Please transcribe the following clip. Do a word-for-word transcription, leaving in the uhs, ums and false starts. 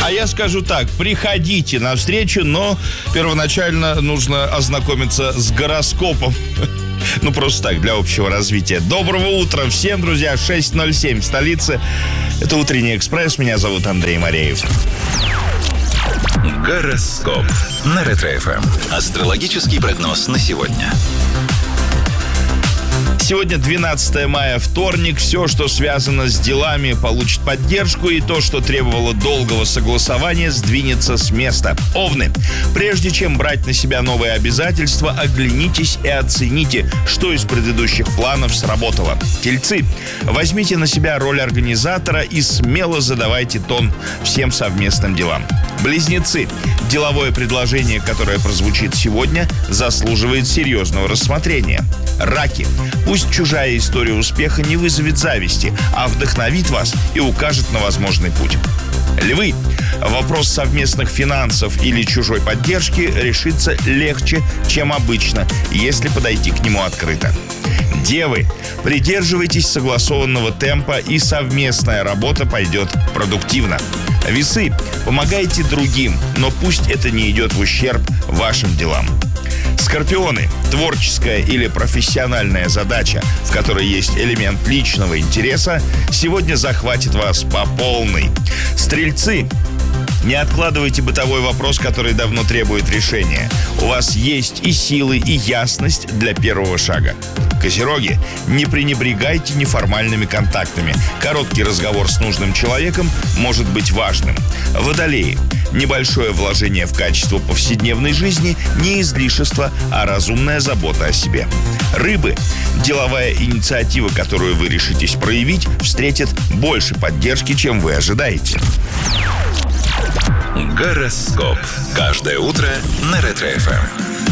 А я скажу так, приходите на встречу, но первоначально нужно ознакомиться с гороскопом. Ну, просто так, для общего развития. Доброго утра всем, друзья. шесть ноль семь в столице. Это «Утренний экспресс». Меня зовут Андрей Мореев. Гороскоп на Ретро-эф эм. Астрологический прогноз на сегодня. Сегодня двенадцатое мая, вторник. Все, что связано с делами, получит поддержку, и то, что требовало долгого согласования, сдвинется с места. Овны. Прежде чем брать на себя новые обязательства, оглянитесь и оцените, что из предыдущих планов сработало. Тельцы. Возьмите на себя роль организатора и смело задавайте тон всем совместным делам. Близнецы. Деловое предложение, которое прозвучит сегодня, заслуживает серьезного рассмотрения. Раки. Пусть чужая история успеха не вызовет зависти, а вдохновит вас и укажет на возможный путь. Львы. Вопрос совместных финансов или чужой поддержки решится легче, чем обычно, если подойти к нему открыто. Девы. Придерживайтесь согласованного темпа, и совместная работа пойдет продуктивно. Весы. Помогайте другим, но пусть это не идет в ущерб вашим делам. Скорпионы. Творческая или профессиональная задача, в которой есть элемент личного интереса, сегодня захватит вас по полной. Стрельцы. Не откладывайте бытовой вопрос, который давно требует решения. У вас есть и силы, и ясность для первого шага. Козероги. Не пренебрегайте неформальными контактами. Короткий разговор с нужным человеком может быть важным. Водолеи. Небольшое вложение в качество повседневной жизни не излишество, а разумная забота о себе. Рыбы. Деловая инициатива, которую вы решитесь проявить, встретит больше поддержки, чем вы ожидаете. Гороскоп. Каждое утро на Ретро-эф эм.